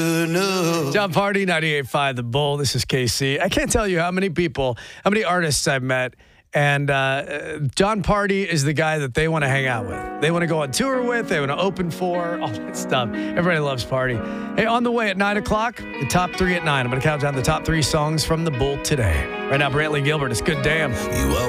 John Party, 98.5 The Bull. This is KC. I can't tell you how many artists I've met, and John Party is the guy that they want to hang out with. They want to go on tour with. They want to open for, all that stuff. Everybody loves Party. Hey, on the way at 9 o'clock, the top 3 at 9. I'm going to count down the top 3 songs from The Bull today. Right now, Brantley Gilbert. It's Good Damn.